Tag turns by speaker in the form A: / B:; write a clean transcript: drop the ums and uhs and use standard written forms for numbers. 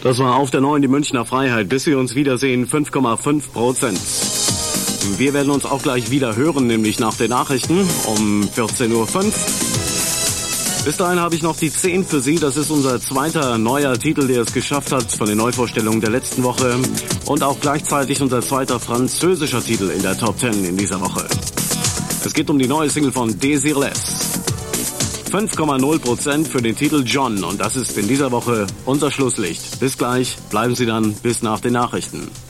A: Das war auf der 9 die Münchner Freiheit. Bis wir uns wiedersehen, 5,5%. Wir werden uns auch gleich wieder hören, nämlich nach den Nachrichten um 14:05 Uhr. Bis dahin habe ich noch die 10 für Sie. Das ist unser zweiter neuer Titel, der es geschafft hat von den Neuvorstellungen der letzten Woche. Und auch gleichzeitig unser zweiter französischer Titel in der Top 10 in dieser Woche. Es geht um die neue Single von Desireless. 5,0% für den Titel John. Und das ist in dieser Woche unser Schlusslicht. Bis gleich. Bleiben Sie dann bis nach den Nachrichten.